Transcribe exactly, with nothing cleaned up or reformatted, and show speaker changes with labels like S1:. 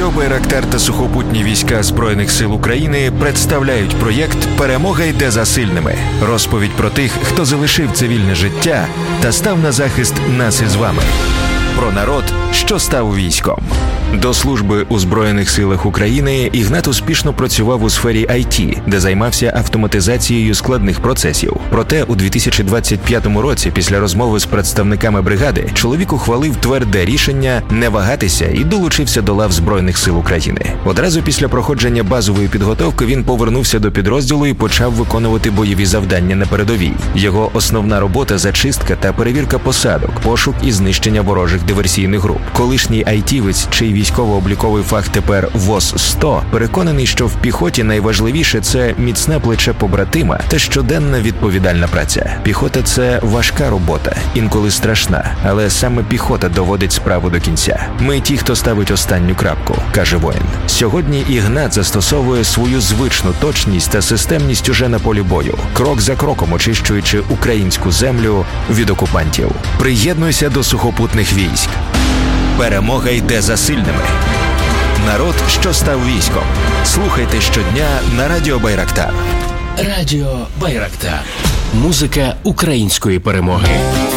S1: Радіо Байрактар та сухопутні війська Збройних сил України представляють проєкт «Перемога йде за сильними». Розповідь про тих, хто залишив цивільне життя та став на захист нас із вами. Про народ, що став військом. До служби у Збройних силах України Ігнат успішно працював у сфері ай ті, де займався автоматизацією складних процесів. Проте у дві тисячі двадцять п'ятому році, після розмови з представниками бригади, чоловік ухвалив тверде рішення не вагатися і долучився до лав Збройних сил України. Одразу після проходження базової підготовки він повернувся до підрозділу і почав виконувати бойові завдання на передовій. Його основна робота – зачистка та перевірка посадок, пошук і знищення ворожих диверсійних груп. Колишній айтівець, чий військово-обліковий фах тепер ВОЗ сто, переконаний, що в піхоті найважливіше – це міцне плече побратима та щоденна відповідальна праця. Піхота – це важка робота, інколи страшна, але саме піхота доводить справу до кінця. Ми ті, хто ставить останню крапку, каже воїн. Сьогодні Ігнат застосовує свою звичну точність та системність уже на полі бою, крок за кроком очищуючи українську землю від окупантів. Приєднуйся до сухопутних військ. Перемога йде за сильними. Народ, що став військом. Слухайте щодня на Радіо Байрактар.
S2: Радіо Байрактар. Музика української перемоги.